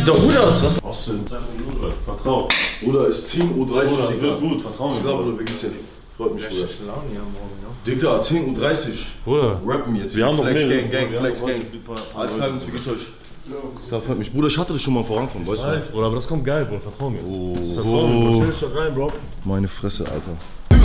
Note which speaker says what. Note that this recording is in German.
Speaker 1: Sieht doch gut aus, was?
Speaker 2: Was denn? Vertrau.
Speaker 3: Bruder, ist Team U30.
Speaker 2: Bruder, das wird gut, vertrau mir.
Speaker 3: Bruder, wir geht's ja. Freut mich, Bruder. Dicker, 10:30 Uhr.
Speaker 2: Bruder.
Speaker 3: Rappen jetzt.
Speaker 2: Wir haben noch
Speaker 3: Flex
Speaker 2: mehrere.
Speaker 3: Gang, Flex Gang. Alles klar, Jungs, wie geht's euch? Das freut mich. Bruder, ich hatte das schon mal vorankommen, weißt du?
Speaker 2: Nice, Bruder, aber das kommt geil, Bruder, vertrau mir.
Speaker 3: Oh.
Speaker 2: Vertrau mir, Bro. Stell dich doch rein, Bro.
Speaker 3: Meine Fresse, Alter.